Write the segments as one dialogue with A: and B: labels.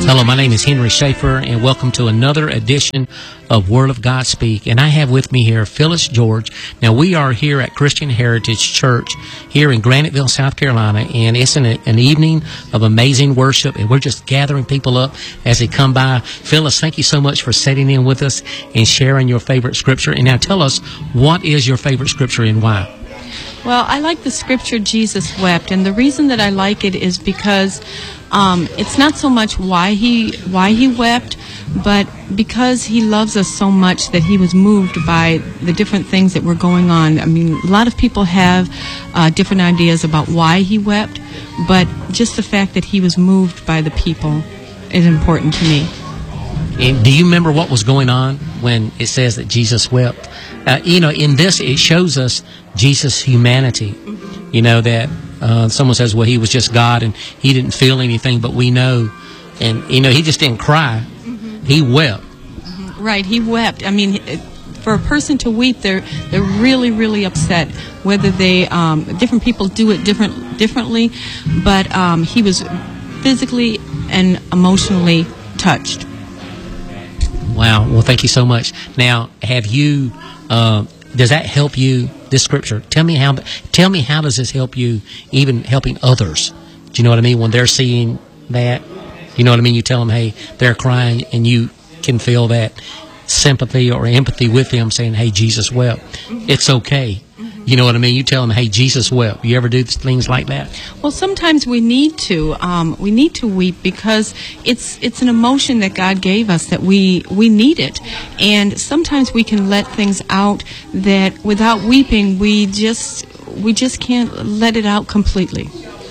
A: Hello, my name is Henry Schaefer, and welcome to another edition of Word of God Speak. And I have with me here Phyllis George. Now, we are here at Christian Heritage Church here in Graniteville, South Carolina, and it's an evening of amazing worship, and we're just gathering people up as they come by. Phyllis, thank you so much for sitting in with us and sharing your favorite scripture. And now tell us, what is your favorite scripture and why?
B: Well, I like the scripture, Jesus wept, and the reason that I like it is because it's not so much why he wept, but because he loves us so much that he was moved by the different things that were going on. I mean, a lot of people have different ideas about why he wept, but just the fact that he was moved by the people is important to me.
A: And do you remember what was going on when it says that Jesus wept? In this, it shows us Jesus' humanity. You know, that someone says, well, he was just God and he didn't feel anything, but we know. And, he just didn't cry. Mm-hmm. He wept.
B: Mm-hmm. Right, he wept. I mean, for a person to weep, they're really, really upset. Whether they, different people do it differently, but he was physically and emotionally touched.
A: Wow. Well, thank you so much. Now, have you, does that help you, this scripture? Tell me how does this help you, even helping others? Do you know what I mean? When they're seeing that, you know what I mean? You tell them, hey, they're crying, and you can feel that sympathy or empathy with them, saying, hey, Jesus wept. It's okay. You know what I mean? You tell them, hey, Jesus wept. You ever do things like that?
B: Well, sometimes we need to. We need to weep because it's an emotion that God gave us that we need it. And sometimes we can let things out that without weeping, we just can't let it out completely.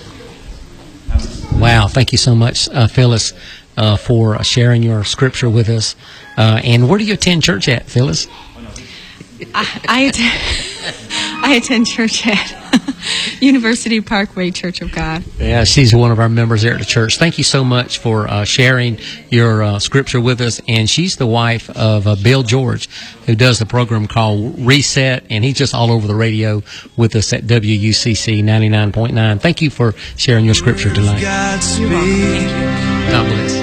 A: Wow. Thank you so much, Phyllis, for sharing your scripture with us. And where do you attend church at, Phyllis?
B: I attend church at University Parkway Church of God.
A: Yeah, she's one of our members there at the church. Thank you so much for sharing your scripture with us. And she's the wife of Bill George, who does the program called Reset, and he's just all over the radio with us at WUCC 99.9. Thank you for sharing your scripture tonight.
B: You're welcome. Thank you.
A: God bless.